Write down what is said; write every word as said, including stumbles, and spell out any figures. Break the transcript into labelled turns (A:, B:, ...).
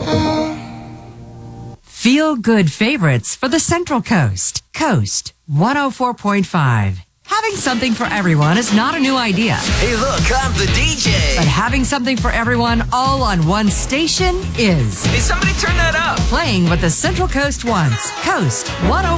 A: Feel good favorites for the Central Coast. Coast one oh four point five. Having something for everyone is not a new idea.
B: Hey, look, I'm the D J.
A: But having something for everyone all on one station is.
B: Hey, somebody turn that up.
A: Playing what the Central Coast wants. Coast one oh